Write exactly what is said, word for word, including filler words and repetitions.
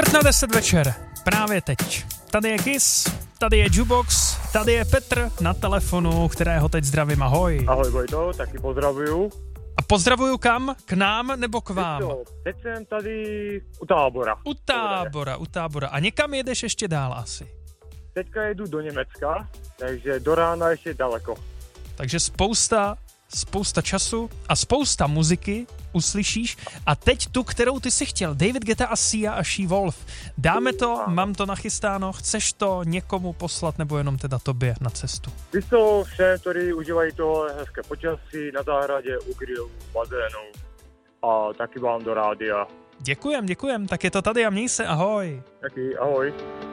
Pět na deset večer, právě teď. Tady je Kiss, tady je Jukebox, tady je Petr na telefonu, kterého teď zdravím, ahoj. Ahoj Vojto, taky pozdravuju. A pozdravuju kam? K nám nebo k vám? To, teď jsem tady u tábora. U tábora, u tábora. A někam jedeš ještě dál asi? Teďka jedu do Německa, takže do rána ještě daleko. Takže spousta, spousta času a spousta muziky uslyšíš. A teď tu, kterou ty si chtěl. David Guetta a Sia a She Wolf. Dáme to, mám to nachystáno. Chceš to někomu poslat nebo jenom teda tobě na cestu? Víš co, všem, kteří užívají to hezké počasí na zahradě, u grilu, v bazénu a taky vám do rádia. Děkujem, děkujem. Tak je to tady a měj se, ahoj. Taky, ahoj.